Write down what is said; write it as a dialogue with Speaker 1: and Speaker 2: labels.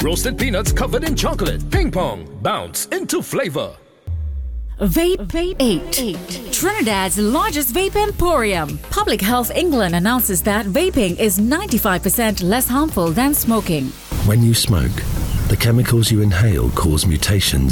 Speaker 1: Roasted peanuts covered in chocolate. Ping pong. Bounce into flavor.
Speaker 2: Vape 8. Trinidad's largest vape emporium. Public Health England announces that vaping is 95% less harmful than smoking.
Speaker 3: When you smoke, the chemicals you inhale cause mutations